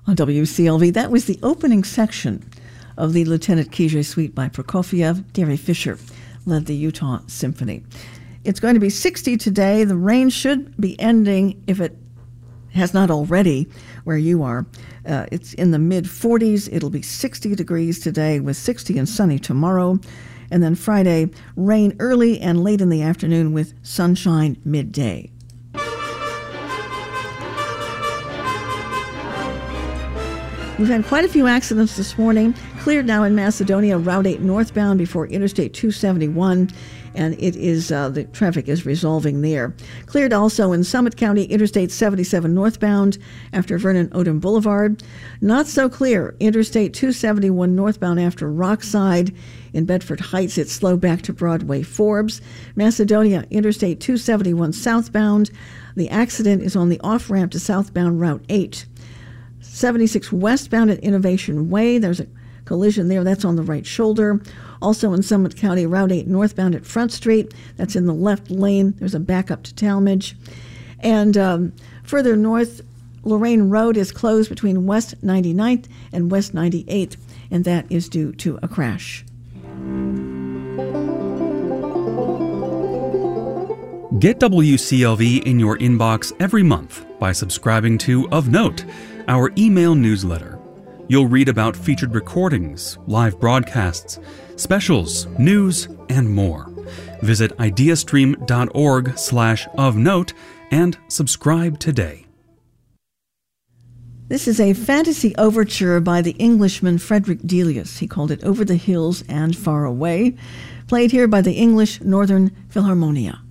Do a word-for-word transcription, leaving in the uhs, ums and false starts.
On W C L V, that was the opening section of the Lieutenant Kyje Suite by Prokofiev. Gary Fisher led the Utah Symphony. It's going to be sixty today. The rain should be ending, if it has not already, where you are. Uh, it's in the mid forties. It'll be sixty degrees today with sixty and sunny tomorrow. And then Friday, rain early and late in the afternoon with sunshine midday. We've had quite a few accidents this morning. Cleared now in Macedonia, Route eight northbound before Interstate two seventy-one, and it is uh, the traffic is resolving there. Cleared also in Summit County, Interstate seventy-seven northbound after Vernon Odom Boulevard. Not so clear, Interstate two seventy-one northbound after Rockside. In Bedford Heights, it's slow back to Broadway Forbes. Macedonia, Interstate two seventy-one southbound. The accident is on the off-ramp to southbound Route eight. seventy-six westbound at Innovation Way. There's a collision there. That's on the right shoulder. Also in Summit County, Route eight northbound at Front Street. That's in the left lane. There's a backup to Talmadge. And um, further north, Lorraine Road is closed between West ninety-ninth and West ninety-eighth, and that is due to a crash. Get W C L V in your inbox every month by subscribing to Of Note, our email newsletter. You'll read about featured recordings, live broadcasts, specials, news, and more. Visit ideastream.org slash of note and subscribe today. This is a fantasy overture by the Englishman Frederick Delius. He called it Over the Hills and Far Away, played here by the English Northern Philharmonia.